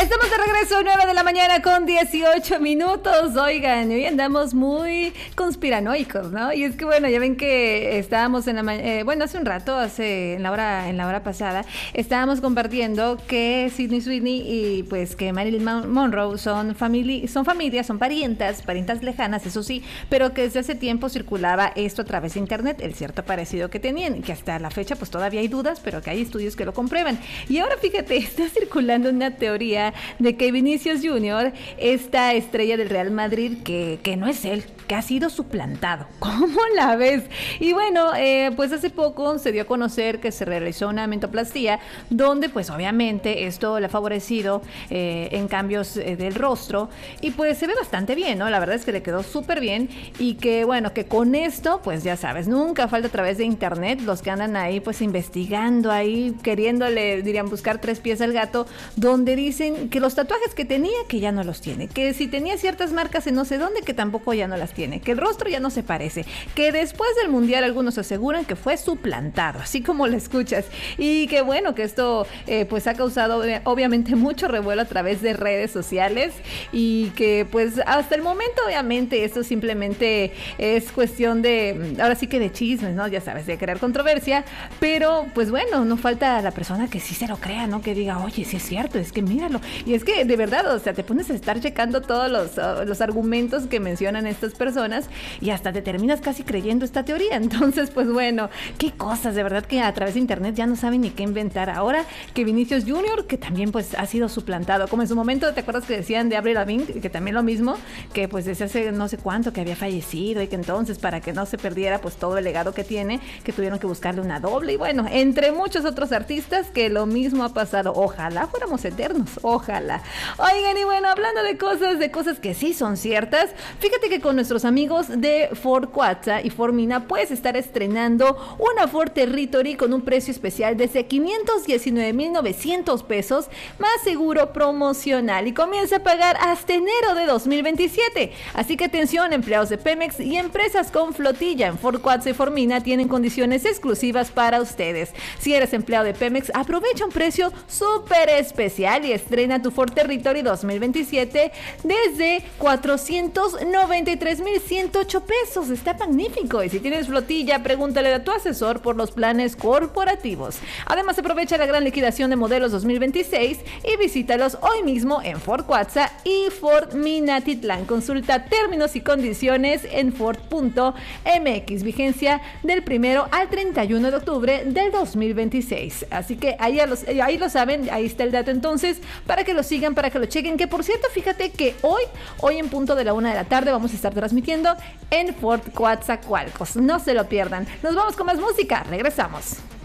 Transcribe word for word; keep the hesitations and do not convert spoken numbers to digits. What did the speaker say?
Estamos de regreso, nueve de la mañana con dieciocho minutos. Oigan, hoy andamos muy conspiranoicos, ¿no? Y es que, bueno, ya ven que estábamos en la mañana, eh, bueno, hace un rato, hace en la hora en la hora pasada, estábamos compartiendo que Sydney Sweeney y pues que Marilyn Monroe son familia, son familias, son parientas, parientas lejanas, eso sí, pero que desde hace tiempo circulaba esto a través de internet, el cierto parecido que tenían, y que hasta la fecha pues todavía hay dudas, pero que hay estudios que lo comprueban. Y ahora fíjate, está circulando una teoría de que Vinicius Junior, esta estrella del Real Madrid, que, que no es él, que ha sido suplantado. ¿Cómo la ves? Y bueno, eh, pues hace poco se dio a conocer que se realizó una mentoplastía, donde pues obviamente esto le ha favorecido eh, en cambios eh, del rostro, y pues se ve bastante bien, ¿no? La verdad es que le quedó súper bien, y que bueno, que con esto, pues ya sabes, nunca falta a través de internet los que andan ahí pues investigando ahí, queriéndole, dirían, buscar tres pies al gato, donde dicen que los tatuajes que tenía, que ya no los tiene, que si tenía ciertas marcas en no sé dónde, que tampoco ya no las tiene, que el rostro ya no se parece, que después del mundial algunos aseguran que fue suplantado, así como lo escuchas, y que bueno, que esto eh, pues ha causado obviamente mucho revuelo a través de redes sociales, y que pues hasta el momento obviamente esto simplemente es cuestión de, ahora sí que de chismes, ¿no? Ya sabes, de crear controversia, pero pues bueno, no falta la persona que sí se lo crea, ¿no? Que diga, oye, sí es cierto, es que míralo. Y es que de verdad, o sea, te pones a estar checando todos los, uh, los argumentos que mencionan estas personas y hasta te terminas casi creyendo esta teoría. Entonces, pues bueno, qué cosas, de verdad que a través de internet ya no saben ni qué inventar. Ahora que Vinicius Junior, que también pues ha sido suplantado, como en su momento, ¿te acuerdas que decían de Avril Lavigne? Que también lo mismo, que pues desde hace no sé cuánto que había fallecido, y que entonces para que no se perdiera pues todo el legado que tiene, que tuvieron que buscarle una doble, y bueno, entre muchos otros artistas que lo mismo ha pasado. Ojalá fuéramos eternos, ojalá. Oigan, y bueno, hablando de cosas, de cosas que sí son ciertas, fíjate que con nuestros amigos de Ford Cuatza y Ford Mina puedes estar estrenando una Ford Territory con un precio especial desde quinientos diecinueve mil novecientos pesos, más seguro promocional, y comienza a pagar hasta enero de dos mil veintisiete. Así que atención, empleados de Pemex y empresas con flotilla, en Ford Cuatza y Ford Mina tienen condiciones exclusivas para ustedes. Si eres empleado de Pemex, aprovecha un precio súper especial y estrena tu Ford Territory dos mil veintisiete desde cuatrocientos noventa y tres mil ciento ocho pesos. Está magnífico. Y si tienes flotilla, pregúntale a tu asesor por los planes corporativos. Además, aprovecha la gran liquidación de modelos dos mil veintiséis y visítalos hoy mismo en Ford Cuatza y Ford Minatitlán. Consulta términos y condiciones en Ford punto M X. Vigencia del primero al treinta y uno de octubre del dos mil veintiséis. Así que ahí, los, ahí lo saben, ahí está el dato entonces, para que lo sigan, para que lo chequen, que por cierto, fíjate que hoy, hoy en punto de la una de la tarde vamos a estar transmitiendo en Ford Coatzacoalcos. No se lo pierdan. Nos vamos con más música, regresamos.